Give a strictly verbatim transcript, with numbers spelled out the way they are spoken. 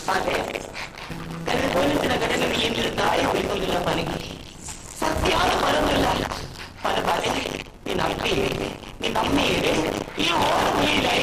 അതെ, കരുപോലത്തിന് ഘടന എന്നിൽ താഴെ പോയിക്കൊണ്ടില്ല പനകി സത്യാದ ಬರೋದಿಲ್ಲ ಪರ ಬಾರೆ ನಿನ್ನ ಅಪ್ಪಿ ನಿನ್ನ ಅಮ್ಮಿ ಈ ಓಡ ಮುಗಿಲೈ